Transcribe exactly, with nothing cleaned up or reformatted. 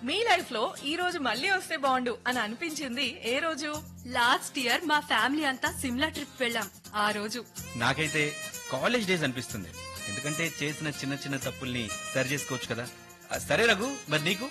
మీ life లో ఈ రోజు మళ్ళీ వస్తే బాగుండు అని అనిపించింది ఏ రోజు? లాస్ట్ ఇయర్ మా ఫ్యామిలీ అంతా సిమ్లా ట్రిప్ వెళ్ళాం. ఆ రోజు నాకైతే కాలేజ్ డేస్ అనిపిస్తుంది. ఎందుకంటే చేసిన చిన్న చిన్న తప్పుల్ని సరి చేసుకోవచ్చు కదా. ఆ, సరే రఘు, మరి నీకు?